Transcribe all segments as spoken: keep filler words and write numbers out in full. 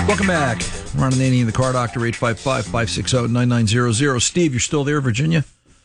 Welcome back. Ron Ananian and the Car Doctor, eight five five, five six zero, nine nine zero zero. Steve, you're still there, Virginia?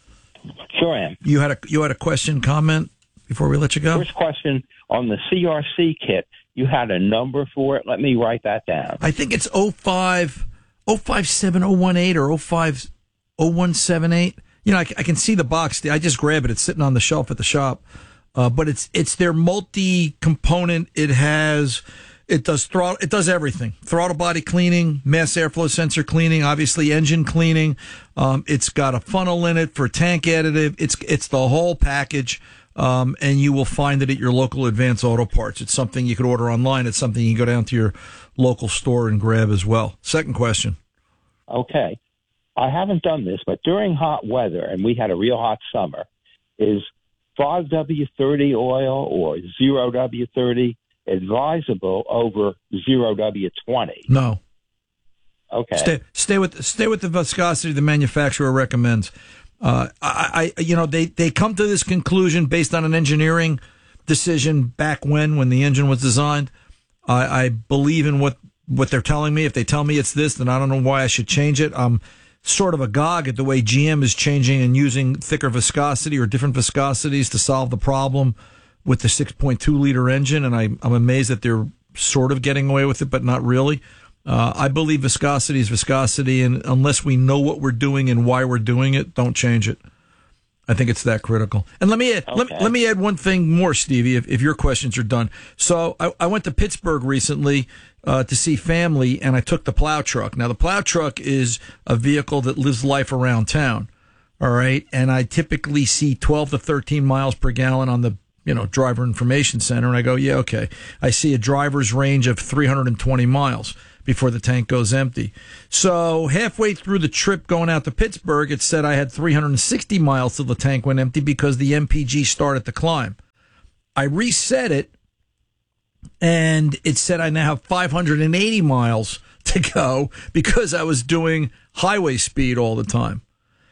Sure am. You had a you had a question, comment before we let you go? First question, on the C R C kit, you had a number for it. Let me write that down. I think it's oh five, oh five seven oh one eight or oh five oh one seven eight. You know, I, I can see the box. I just grab it. It's sitting on the shelf at the shop. Uh, but it's it's their multi-component. It has... It does throttle. It does everything: throttle body cleaning, mass airflow sensor cleaning, obviously engine cleaning. Um, it's got a funnel in it for tank additive. It's it's the whole package, um, and you will find it at your local Advance Auto Parts. It's something you could order online. It's something you can go down to your local store and grab as well. Second question. Okay, I haven't done this, but during hot weather, and we had a real hot summer, is five W thirty oil or zero W thirty advisable over zero W twenty? No. Okay. Stay, stay with stay with the viscosity the manufacturer recommends. Uh, I, I, you know, they, they come to this conclusion based on an engineering decision back when when the engine was designed. I, I believe in what what they're telling me. If they tell me it's this, then I don't know why I should change it. I'm sort of agog at the way G M is changing and using thicker viscosity or different viscosities to solve the problem with the six point two liter engine, and I, I'm amazed that they're sort of getting away with it, but not really. Uh, I believe viscosity is viscosity, and unless we know what we're doing and why we're doing it, don't change it. I think it's that critical. And let me add, okay. let, let me add one thing more, Stevie, if, if your questions are done. So I, I went to Pittsburgh recently uh, to see family, and I took the plow truck. Now, the plow truck is a vehicle that lives life around town, all right? And I typically see twelve to thirteen miles per gallon on the you know, driver information center. And I go, yeah, okay. I see a driver's range of three hundred twenty miles before the tank goes empty. So halfway through the trip going out to Pittsburgh, it said I had three hundred sixty miles till the tank went empty because the M P G started to climb. I reset it, and it said I now have five hundred eighty miles to go because I was doing highway speed all the time.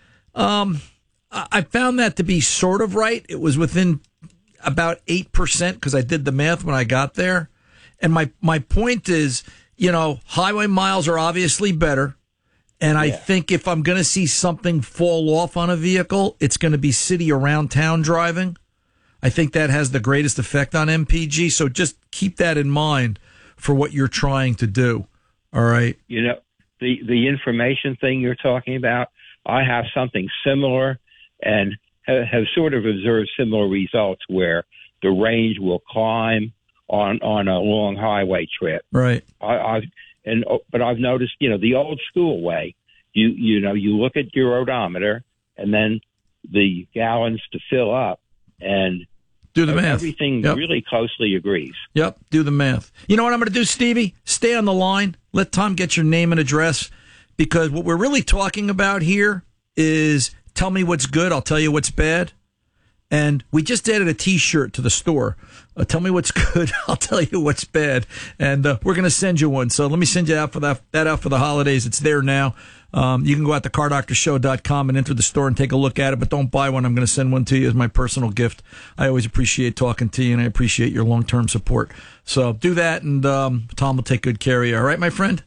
Um, I found that to be sort of right. It was within about eight percent because I did the math when I got there. And my, my point is, you know, highway miles are obviously better. And yeah. I think if I'm going to see something fall off on a vehicle, it's going to be city around town driving. I think that has the greatest effect on M P G. So just keep that in mind for what you're trying to do. All right. You know, the, the information thing you're talking about, I have something similar and have sort of observed similar results where the range will climb on, on a long highway trip. Right. I, I've, and, but I've noticed, you know, the old school way, you, you know, you look at your odometer and then the gallons to fill up and do the math. Everything yep. really closely agrees. Yep. Do the math. You know what I'm going to do, Stevie? Stay on the line. Let Tom get your name and address, because what we're really talking about here is tell me what's good, I'll tell you what's bad. And we just added a T-shirt to the store. Uh, tell me what's good, I'll tell you what's bad. And uh, we're going to send you one. So let me send you out for that, that out for the holidays. It's there now. Um, you can go out to car doctor show dot com and enter the store and take a look at it, but don't buy one. I'm going to send one to you as my personal gift. I always appreciate talking to you, and I appreciate your long-term support. So do that, and um, Tom will take good care of you. All right, my friend?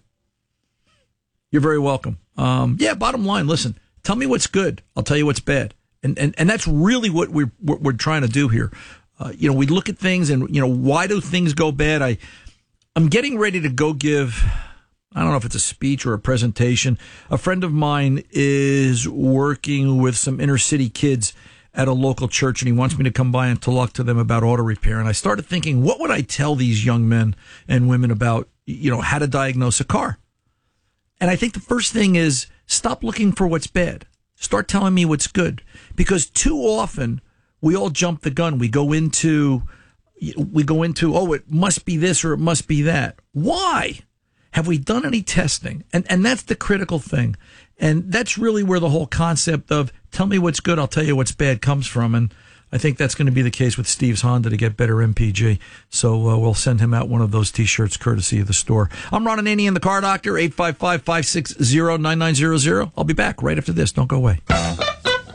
You're very welcome. Um, yeah, bottom line, listen, tell me what's good. I'll tell you what's bad. And and, and that's really what we're, what we're trying to do here. Uh, you know, we look at things and, you know, why do things go bad? I, I'm getting ready to go give, I don't know if it's a speech or a presentation. A friend of mine is working with some inner city kids at a local church, and he wants me to come by and talk to them about auto repair. And I started thinking, what would I tell these young men and women about, you know, how to diagnose a car? And I think the first thing is stop looking for what's bad. Start telling me what's good. Because too often we all jump the gun. We go into, we go into, oh, it must be this or it must be that. Why? Have we done any testing? And and that's the critical thing. And that's really where the whole concept of tell me what's good, I'll tell you what's bad comes from. And I think that's going to be the case with Steve's Honda to get better M P G. So uh, we'll send him out one of those T-shirts courtesy of the store. I'm Ron Ananian, the Car Doctor, eight five five, five six zero, nine nine zero zero. I'll be back right after this. Don't go away.